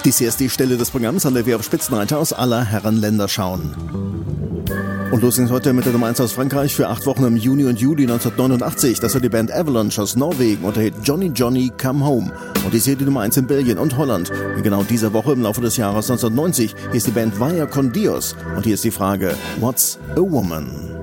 Dies hier ist die Stelle des Programms, an der wir auf Spitzenreiter aus aller Herrenländer schauen. Und los geht's heute mit der Nummer 1 aus Frankreich für 8 Wochen im Juni und Juli 1989. Das war die Band Avalanche aus Norwegen und der Hit Johnny Johnny Come Home. Und dies hier die Nummer 1 in Belgien und Holland. In genau dieser Woche im Laufe des Jahres 1990 hier ist die Band Vaya con Dios. Und hier ist die Frage, What's a Woman?